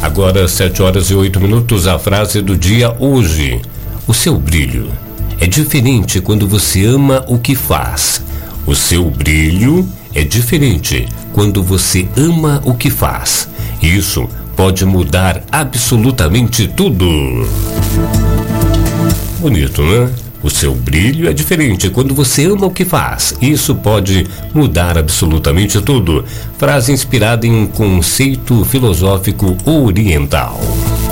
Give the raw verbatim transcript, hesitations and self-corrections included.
Agora, sete horas e oito minutos, a frase do dia hoje. O seu brilho é diferente quando você ama o que faz. O seu brilho é diferente quando você ama o que faz. Isso pode mudar absolutamente tudo. Bonito, né? O seu brilho é diferente quando você ama o que faz. Isso pode mudar absolutamente tudo. Frase inspirada em um conceito filosófico oriental.